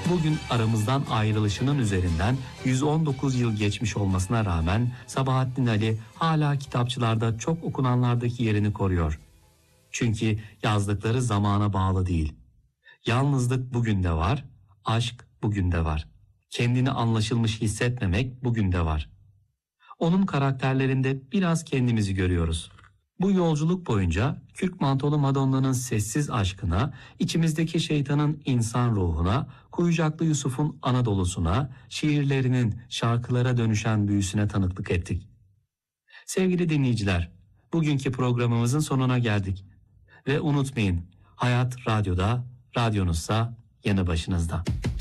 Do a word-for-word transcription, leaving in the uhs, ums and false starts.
Bugün aramızdan ayrılışının üzerinden yüz on dokuz yıl geçmiş olmasına rağmen Sabahattin Ali hala kitapçılarda çok okunanlardaki yerini koruyor. Çünkü yazdıkları zamana bağlı değil. Yalnızlık bugün de var, aşk bugün de var. Kendini anlaşılmış hissetmemek bugün de var. Onun karakterlerinde biraz kendimizi görüyoruz. Bu yolculuk boyunca kürk mantolu Madonna'nın sessiz aşkına, içimizdeki şeytanın insan ruhuna, Kuyucaklı Yusuf'un Anadolu'suna, şiirlerinin şarkılara dönüşen büyüsüne tanıklık ettik. Sevgili dinleyiciler, bugünkü programımızın sonuna geldik. Ve unutmayın, hayat radyoda, radyonuzsa yanı başınızda.